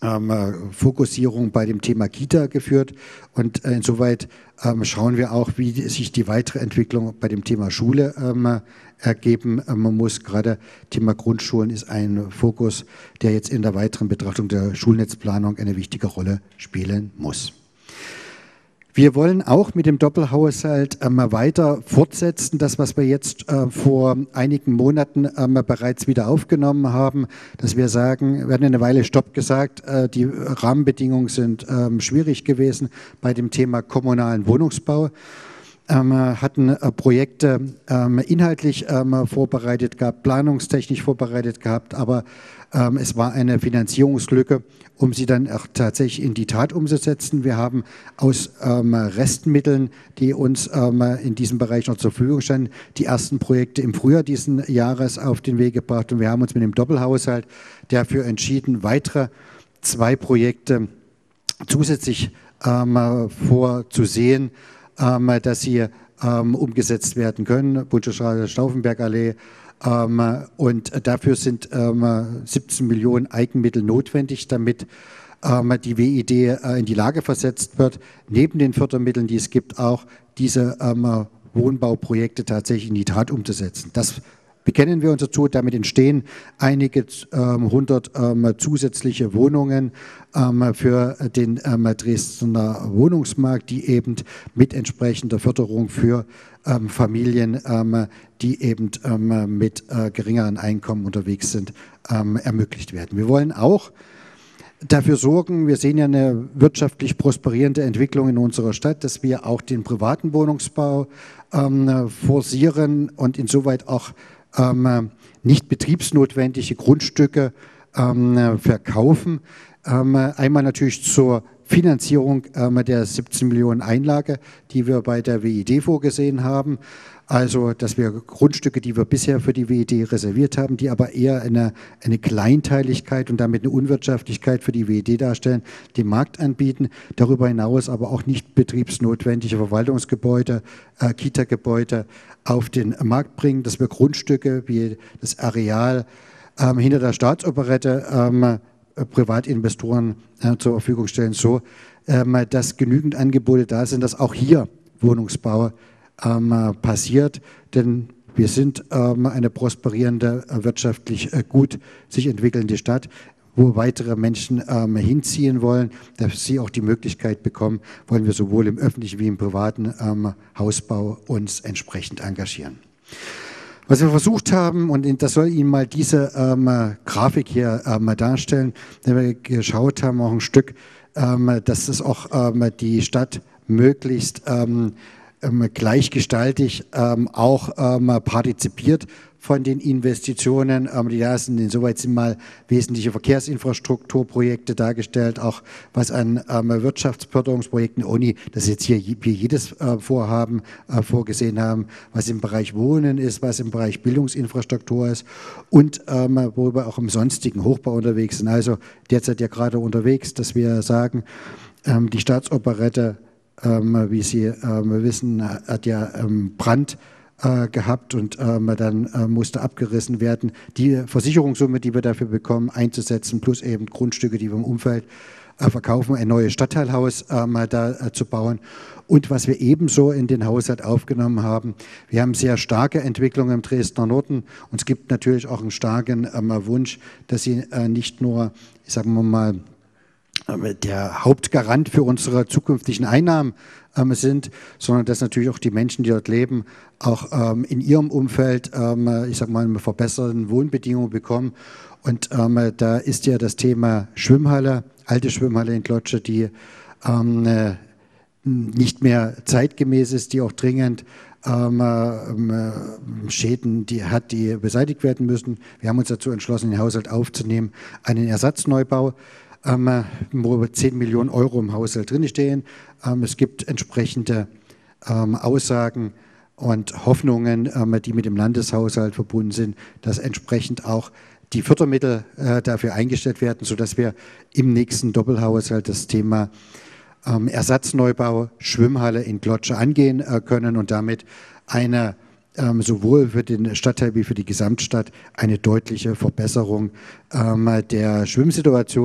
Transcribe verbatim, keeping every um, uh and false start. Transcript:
ähm, Fokussierung bei dem Thema Kita geführt und äh, insoweit ähm, schauen wir auch, wie sich die weitere Entwicklung bei dem Thema Schule ähm, ergeben. Man muss gerade Thema Grundschulen ist ein Fokus, der jetzt in der weiteren Betrachtung der Schulnetzplanung eine wichtige Rolle spielen muss. Wir wollen auch mit dem Doppelhaushalt ähm, weiter fortsetzen, das, was wir jetzt äh, vor einigen Monaten ähm, bereits wieder aufgenommen haben, dass wir sagen, wir hatten eine Weile Stopp gesagt, äh, die Rahmenbedingungen sind ähm, schwierig gewesen bei dem Thema kommunalen Wohnungsbau. Ähm, hatten äh, Projekte ähm, inhaltlich ähm, vorbereitet gehabt, planungstechnisch vorbereitet gehabt, aber ähm, es war eine Finanzierungslücke, um sie dann auch tatsächlich in die Tat umzusetzen. Wir haben aus ähm, Restmitteln, die uns ähm, in diesem Bereich noch zur Verfügung standen, die ersten Projekte im Frühjahr diesen Jahres auf den Weg gebracht und wir haben uns mit dem Doppelhaushalt dafür entschieden, weitere zwei Projekte zusätzlich ähm, vorzusehen, Ähm, dass sie ähm, umgesetzt werden können, Bundesstraße Stauffenbergallee. Ähm, und dafür sind ähm, siebzehn Millionen Eigenmittel notwendig, damit ähm, die W I D äh, in die Lage versetzt wird, neben den Fördermitteln, die es gibt, auch diese ähm, Wohnbauprojekte tatsächlich in die Tat umzusetzen. Das bekennen wir uns dazu, damit entstehen einige ähm, hundert ähm, zusätzliche Wohnungen ähm, für den ähm, Dresdner Wohnungsmarkt, die eben mit entsprechender Förderung für ähm, Familien, ähm, die eben ähm, mit äh, geringeren Einkommen unterwegs sind, ähm, ermöglicht werden. Wir wollen auch dafür sorgen, wir sehen ja eine wirtschaftlich prosperierende Entwicklung in unserer Stadt, dass wir auch den privaten Wohnungsbau ähm, forcieren und insoweit auch Ähm, nicht betriebsnotwendige Grundstücke ähm, verkaufen. Ähm, einmal natürlich zur Finanzierung ähm, der siebzehn Millionen Einlage, die wir bei der W I D vorgesehen haben. Also, dass wir Grundstücke, die wir bisher für die W I D reserviert haben, die aber eher eine, eine Kleinteiligkeit und damit eine Unwirtschaftlichkeit für die W I D darstellen, dem Markt anbieten. Darüber hinaus aber auch nicht betriebsnotwendige Verwaltungsgebäude, äh, Kita-Gebäude auf den Markt bringen, dass wir Grundstücke wie das Areal ähm, hinter der Staatsoperette ähm, Privatinvestoren äh, zur Verfügung stellen, so ähm, dass genügend Angebote da sind, dass auch hier Wohnungsbau ähm, passiert, denn wir sind ähm, eine prosperierende, äh, wirtschaftlich äh, gut sich entwickelnde Stadt, wo weitere Menschen ähm, hinziehen wollen, dass sie auch die Möglichkeit bekommen, wollen wir sowohl im öffentlichen wie im privaten ähm, Hausbau uns entsprechend engagieren. Was wir versucht haben, und das soll Ihnen mal diese ähm, Grafik hier ähm, darstellen, wenn wir geschaut haben, auch ein Stück, ähm, dass es auch ähm, die Stadt möglichst ähm, ähm, gleichgestaltig ähm, auch ähm, partizipiert von den Investitionen, ähm, die da sind. Insoweit sind mal wesentliche Verkehrsinfrastrukturprojekte dargestellt, auch was an ähm, Wirtschaftsförderungsprojekten, ohne dass jetzt hier wir jedes äh, Vorhaben äh, vorgesehen haben, was im Bereich Wohnen ist, was im Bereich Bildungsinfrastruktur ist und ähm, wo wir auch im sonstigen Hochbau unterwegs sind. Also derzeit ja gerade unterwegs, dass wir sagen, ähm, die Staatsoperette, ähm, wie Sie ähm, wissen, hat ja ähm, Brand Äh, gehabt und ähm, dann äh, musste abgerissen werden. Die Versicherungssumme, die wir dafür bekommen, einzusetzen, plus eben Grundstücke, die wir im Umfeld äh, verkaufen, ein neues Stadtteilhaus ähm, da äh, zu bauen. Und was wir ebenso in den Haushalt aufgenommen haben, wir haben sehr starke Entwicklungen im Dresdner Norden und es gibt natürlich auch einen starken ähm, Wunsch, dass sie äh, nicht nur, sagen wir mal, der Hauptgarant für unsere zukünftigen Einnahmen ähm, sind, sondern dass natürlich auch die Menschen, die dort leben, auch ähm, in ihrem Umfeld, ähm, ich sage mal, eine verbesserte Wohnbedingungen bekommen. Und ähm, da ist ja das Thema Schwimmhalle, alte Schwimmhalle in Klotzsche, die ähm, nicht mehr zeitgemäß ist, die auch dringend ähm, äh, Schäden die hat, die beseitigt werden müssen. Wir haben uns dazu entschlossen, den Haushalt aufzunehmen, einen Ersatzneubau, Ähm, wo zehn Millionen Euro im Haushalt drinstehen. Ähm, es gibt entsprechende ähm, Aussagen und Hoffnungen, ähm, die mit dem Landeshaushalt verbunden sind, dass entsprechend auch die Fördermittel äh, dafür eingestellt werden, sodass wir im nächsten Doppelhaushalt das Thema ähm, Ersatzneubau Schwimmhalle in Klotzsche angehen äh, können und damit eine ähm, sowohl für den Stadtteil wie für die Gesamtstadt eine deutliche Verbesserung ähm, der Schwimmsituation